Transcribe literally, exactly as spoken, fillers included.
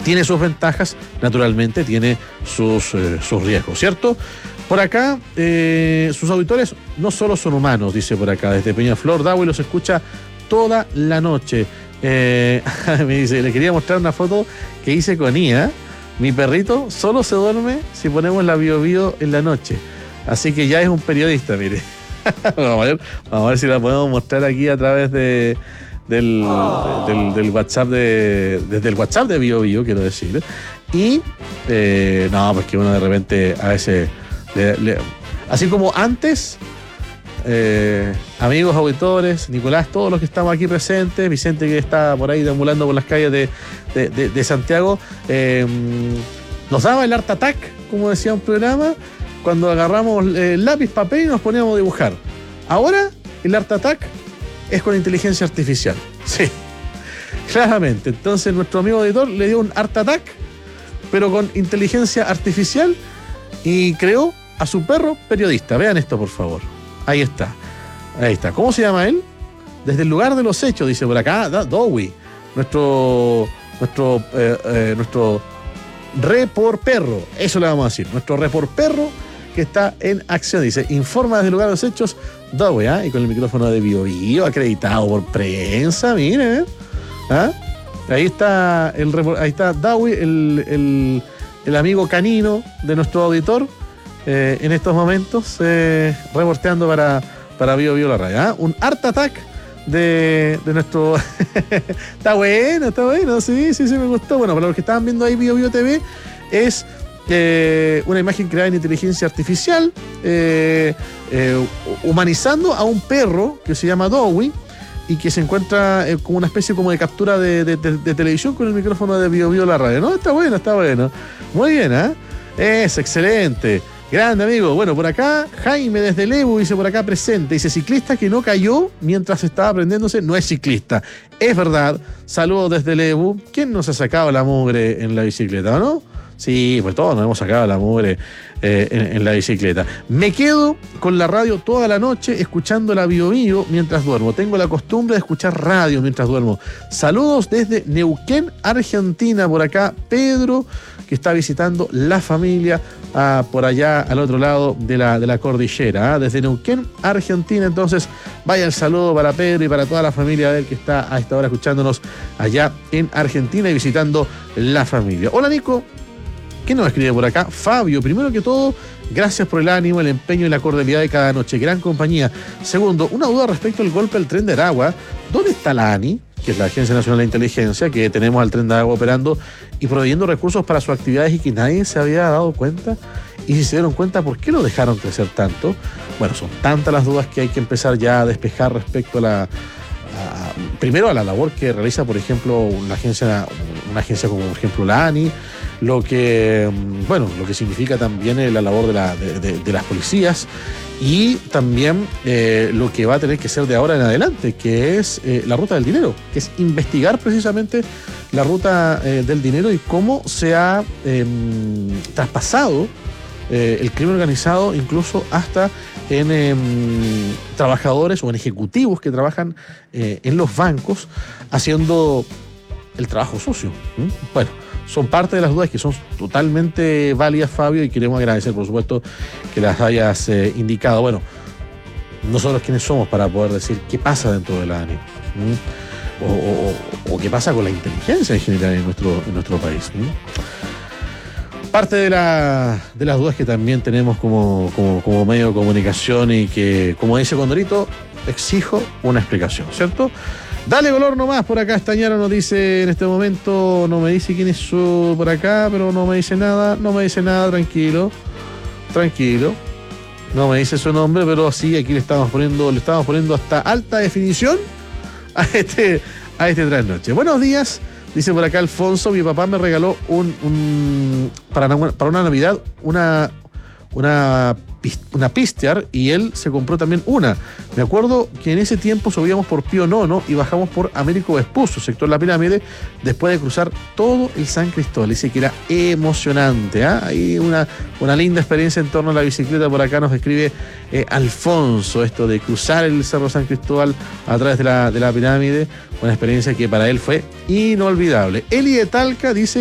tiene sus ventajas, naturalmente tiene sus, eh, sus riesgos, ¿cierto? Por acá, eh, sus auditores no solo son humanos, dice por acá, desde Peñaflor, Dawi los escucha toda la noche. Eh, me dice, le quería mostrar una foto que hice con Ia. Mi perrito solo se duerme si ponemos la Bio Bio en la noche. Así que ya es un periodista, mire. vamos, a ver, vamos a ver si la podemos mostrar aquí a través de... Del, oh. del, del WhatsApp de desde el WhatsApp de Bio Bio, quiero decir. Y eh, no, pues que uno de repente a veces le, le, así como antes, eh, amigos auditores, Nicolás, todos los que estamos aquí presentes, Vicente que está por ahí deambulando por las calles de, de, de, de Santiago, eh, nos daba el Art Attack, como decía un programa, cuando agarramos eh, lápiz, papel y nos poníamos a dibujar. Ahora el Art Attack es con inteligencia artificial. Sí, claramente. Entonces nuestro amigo editor le dio un Art Attack, pero con inteligencia artificial, y creó a su perro periodista. Vean esto, por favor. Ahí está. Ahí está. ¿Cómo se llama él? Desde el lugar de los hechos, dice por acá, Dowie. Nuestro, nuestro, eh, eh, nuestro repor perro. Eso le vamos a decir. Nuestro repor perro que está en acción. Dice, informa desde el lugar de los hechos, Dowie, ¿eh? Y con el micrófono de Bio Bio, acreditado por prensa, miren. ¿Ah? Ahí está el ahí está Dowie, el, el, el amigo canino de nuestro auditor, eh, en estos momentos, eh, reporteando para, para Bio Bio la radio. ¿Ah? Un Art Attack de, de nuestro... Está bueno, está bueno, sí, sí, sí, me gustó. Bueno, para los que estaban viendo ahí Bio Bio T V, es... Eh, una imagen creada en inteligencia artificial, eh, eh, humanizando a un perro que se llama Dowie y que se encuentra eh, como una especie como de captura de, de, de, de televisión con el micrófono de Bio Bio la radio. No, está bueno, está bueno. Muy bien, ¿eh? Es excelente. Grande, amigo. Bueno, por acá, Jaime desde Lebu dice por acá presente. Dice, ciclista que no cayó mientras estaba aprendiéndose no es ciclista. Es verdad. Saludos desde Lebu. ¿Quién nos ha sacado la mugre en la bicicleta, no? Sí, pues todos nos hemos sacado la mugre eh, en, en la bicicleta. Me quedo con la radio toda la noche escuchando la Bio Bio mientras duermo. Tengo la costumbre de escuchar radio mientras duermo. Saludos desde Neuquén, Argentina. Por acá, Pedro, que está visitando la familia ah, por allá al otro lado de la, de la cordillera. Ah, desde Neuquén, Argentina. Entonces, vaya el saludo para Pedro y para toda la familia de él que está a esta hora escuchándonos allá en Argentina y visitando la familia. Hola, Nico. ¿Quién nos escribe por acá? Fabio, primero que todo, gracias por el ánimo, el empeño y la cordialidad de cada noche. Gran compañía. Segundo, una duda respecto al golpe al tren de Aragua. ¿Dónde está la A N I, que es la Agencia Nacional de Inteligencia, que tenemos al tren de Aragua operando y proveyendo recursos para sus actividades y que nadie se había dado cuenta? Y si se dieron cuenta, ¿por qué lo dejaron crecer tanto? Bueno, son tantas las dudas que hay que empezar ya a despejar respecto a la... A, primero a la labor que realiza, por ejemplo, una agencia, una agencia como, por ejemplo, la A N I, lo que, bueno, lo que significa también la labor de, la, de, de, de las policías y también eh, lo que va a tener que ser de ahora en adelante, que es eh, la ruta del dinero, que es investigar precisamente la ruta eh, del dinero y cómo se ha eh, traspasado eh, el crimen organizado incluso hasta en eh, trabajadores o en ejecutivos que trabajan eh, en los bancos haciendo el trabajo sucio. ¿Mm? Bueno, son parte de las dudas que son totalmente válidas, Fabio, y queremos agradecer, por supuesto, que las hayas eh, indicado. Bueno, nosotros quiénes somos para poder decir qué pasa dentro de la A N I, ¿Mm? o, o, o qué pasa con la inteligencia en general en nuestro, en nuestro país. ¿Mm? Parte de, la, de las dudas que también tenemos como, como, como medio de comunicación y que, como dice Condorito, exijo una explicación, ¿cierto? Dale color nomás, por acá Estañaro nos dice en este momento, no me dice quién es su por acá, pero no me dice nada, no me dice nada, tranquilo, tranquilo, no me dice su nombre, pero sí, aquí le estamos poniendo, le estamos poniendo hasta alta definición a este, a este trasnoche. Buenos días, dice por acá Alfonso, mi papá me regaló un, un para, una, para una Navidad, una, una una Pistiar y él se compró también una. Me acuerdo que en ese tiempo subíamos por Pío Nono y bajamos por Américo Vespucio, sector La Pirámide, después de cruzar todo el San Cristóbal. Dice que era emocionante. ¿eh? Hay una, una linda experiencia en torno a la bicicleta. Por acá nos escribe eh, Alfonso, esto de cruzar el Cerro San Cristóbal a través de la, de la Pirámide, una experiencia que para él fue inolvidable. Eli de Talca dice